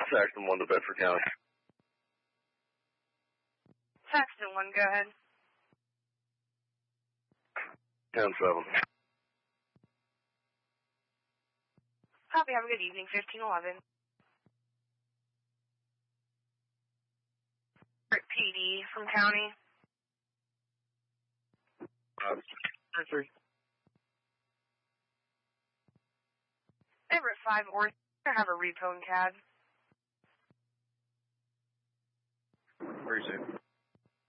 Saxon 1 to Bedford County. Saxon 1, go ahead. 10-7. Copy, have a good evening, 1511. PD from county. 3. Everett 5 or have a repo in CAD. 3-2.